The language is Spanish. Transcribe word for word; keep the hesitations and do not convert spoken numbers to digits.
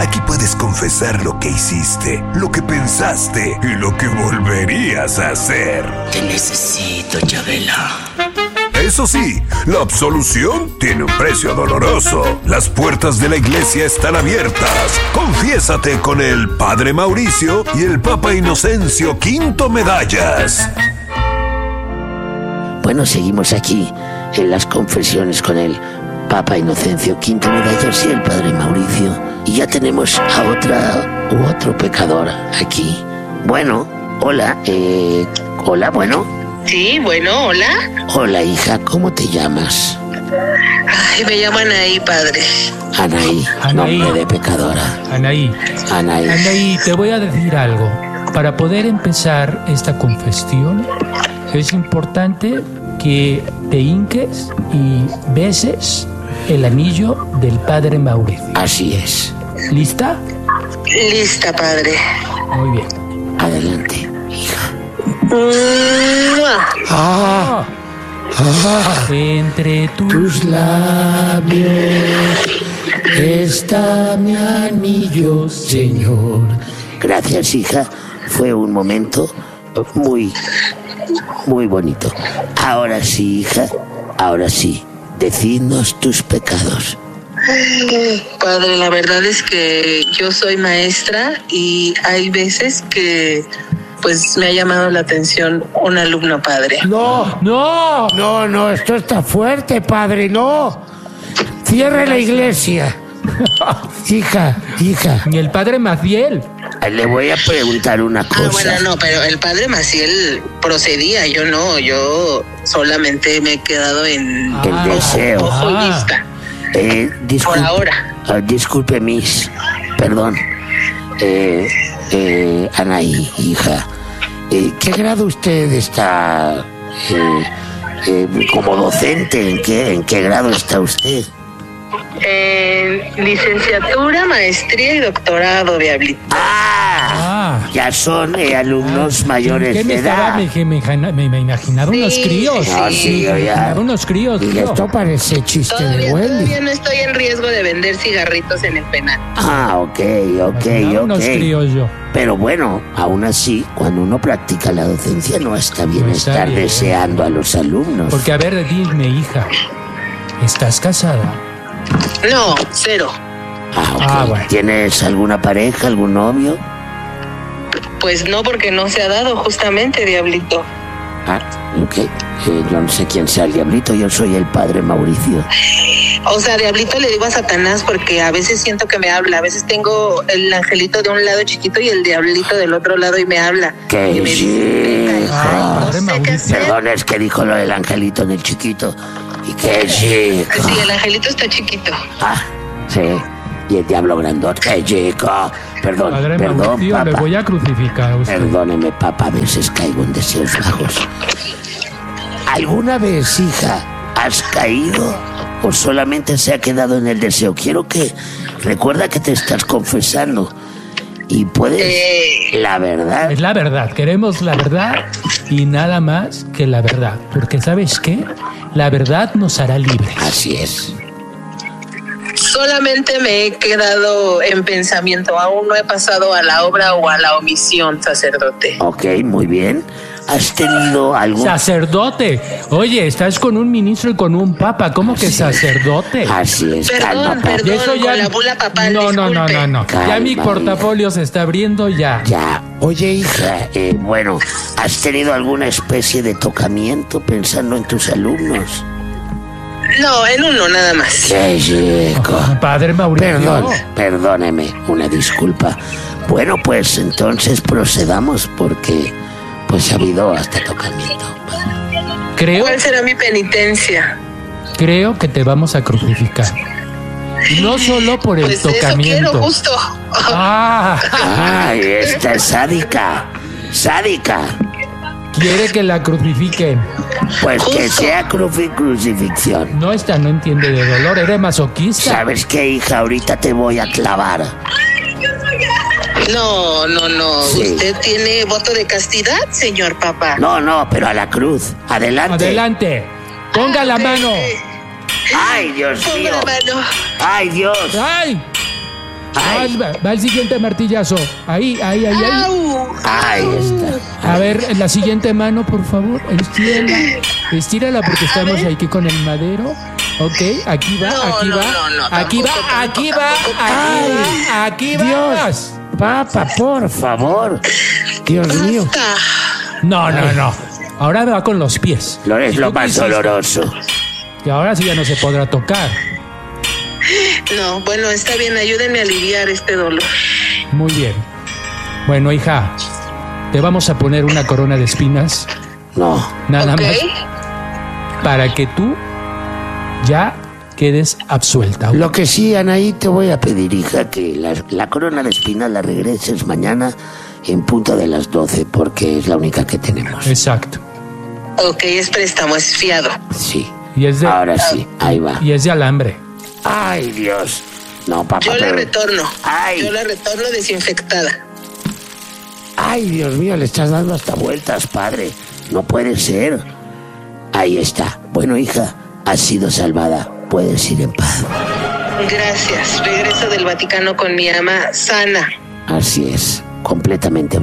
Aquí puedes confesar lo que hiciste, lo que pensaste y lo que volverías a hacer. Te necesito, Chabela. Eso sí, la absolución tiene un precio doloroso. Las puertas de la iglesia están abiertas. Confiésate con el Padre Mauricio y el Papa Inocencio Quinto Medallas. Bueno, seguimos aquí en las confesiones con el Papa Inocencio Quinto Medallas y el Padre Mauricio. Y ya tenemos a otra u otro pecador aquí. Bueno, hola, eh, hola, bueno. Sí, bueno, hola. Hola, hija, ¿cómo te llamas? Ay, me llamo Anaí, padre. Anaí, Anaí. nombre de pecadora. Anaí, Anaí. Anaí, te voy a decir algo. Para poder empezar esta confesión, es importante que te hinques y beses el anillo del Padre Mauricio. Así es. ¿Lista? Lista, padre. Muy bien. Adelante, hija. ¡Mua! Ah, ah, Entre tus tus labios está mi anillo, Señor. Gracias, hija. Fue un momento muy, muy bonito. Ahora sí, hija. Ahora sí. Decidnos tus pecados. Padre, la verdad es que yo soy maestra y hay veces que pues me ha llamado la atención un alumno, padre. No, ¡No! no, no, esto está fuerte, padre, no. Cierre la iglesia. Hija, hija. Ni el Padre Maciel. Le voy a preguntar una cosa. Ah, bueno, no, pero el padre Maciel procedía, yo no, yo solamente me he quedado en El Ah. deseo. ojo y Ah. vista. Eh, disculpe, Por ahora. ah, disculpe, Miss. Perdón. Eh, eh, Anaí, hija. Eh, ¿Qué grado usted está eh, eh, como docente? ¿En qué, ¿En qué grado está usted? Eh, licenciatura, maestría y doctorado, Diablito. ¡Ah! Ah. Ya son eh, alumnos mayores ¿Qué me de estaba? edad. Me, que me, me, me imaginaba unos Sí, críos. sí, Ah, sí, yo Me ya. imaginaba unos críos, Y tío. esto parece chiste de Todavía, Wendy. todavía no estoy en riesgo de vender cigarritos en el penal. Ah, ok, ok, Imaginaba unos ok. críos yo. Pero bueno, aún así, cuando uno practica la docencia no está bien No está estar bien. deseando a los alumnos. Porque, a ver, dime, hija, ¿estás casada? No, cero. Ah, ok. Ah, bueno. ¿Tienes alguna pareja, algún novio? Pues no, porque no se ha dado justamente, Diablito. Ah, ok. Eh, yo no sé quién sea el diablito, yo soy el Padre Mauricio. O sea, Diablito le digo a Satanás porque a veces siento que me habla. A veces tengo el angelito de un lado chiquito y el diablito del otro lado y me habla. ¡Qué Y me dice, chico! Ay, no Padre sé qué Mauricio. hacer. Perdón, es que dijo lo del angelito en el chiquito. Y qué chico. Sí, el angelito está chiquito. Ah, sí. Y el diablo grandote. ¡Qué chico! Perdón, Padre perdón, Mauricio, le papá. voy a crucificar a usted. Perdóneme, papá, a veces caigo en deseos bajos. ¿Alguna vez, hija, has caído o solamente se ha quedado en el deseo? Quiero que recuerda que te estás confesando y puedes, Eh. la verdad. Es la verdad, queremos la verdad y nada más que la verdad. Porque ¿sabes qué? La verdad nos hará libres. Así es. Solamente me he quedado en pensamiento. Aún no he pasado a la obra o a la omisión, sacerdote. Ok, muy bien. ¿Has tenido algún... Sacerdote. Oye, estás con un ministro y con un papa. ¿Cómo que sacerdote? Así es, Perdón, calma, papá. perdón. Y eso ya... con la bula papal, no, no, no, disculpe. no, no. Ya mi Calma, portafolio se está abriendo ya. Ya. Oye, hija, Eh, bueno, ¿has tenido alguna especie de tocamiento pensando en tus alumnos? No, en uno nada más. ¡Qué chico! Padre Mauricio. Perdón, perdóneme, una disculpa. Bueno, pues entonces procedamos porque pues ha habido hasta tocamiento. Creo, ¿Cuál será mi penitencia? creo que te vamos a crucificar. Y no solo por el Pues eso tocamiento. quiero, justo. Ah, ¡Ay, esta es sádica! ¡Sádica! quiere que la crucifiquen. Pues que Justo. sea cruci- crucifixión. No, esta no entiende de dolor, eres masoquista. ¿Sabes qué, hija? Ahorita te voy a clavar. No, no, no. Sí. ¿Usted tiene voto de castidad, señor papá? No, no, pero a la cruz. Adelante. Adelante. Ponga la Ok, mano. ok. ¡Ay, Dios Ponga mío! la mano. ¡Ay, Dios! ¡Ay! Ay. Va, va el siguiente martillazo. Ahí, ahí, ahí, ahí. ¡Au! Ahí está. A ver, la siguiente mano, por favor. Estírala. Estírala porque estamos ver. aquí con el madero. Ok, aquí va, No, aquí no, va. no, no, aquí tampoco, va, aquí tampoco, va, tampoco. aquí va, aquí Dios. vamos. Papa, por favor. Dios mío. Basta. No, no, no. Ahora va con los pies. Lo es ¿Y lo tú qué más hiciste? doloroso. Y ahora sí ya no se podrá tocar. No, bueno, está bien, ayúdenme a aliviar este dolor. Muy bien. Bueno, hija, te vamos a poner una corona de espinas. No. Nada ¿Ok? más para que tú ya quedes absuelta. Lo que sí, Anaí, te voy a pedir, hija, que la, la corona de espinas la regreses mañana en punto de las doce, porque es la única que tenemos. Exacto. Ok, es préstamo, es fiado. Sí. Y es de, Ahora sí, ahí va. y es de alambre. Ay, Dios. No, papá. Yo la pero- retorno. Ay. Yo la retorno desinfectada. Ay, Dios mío, le estás dando hasta vueltas, padre. No puede ser. Ahí está. Bueno, hija, has sido salvada. Puedes ir en paz. Gracias. Regreso del Vaticano con mi ama sana. Así es, completamente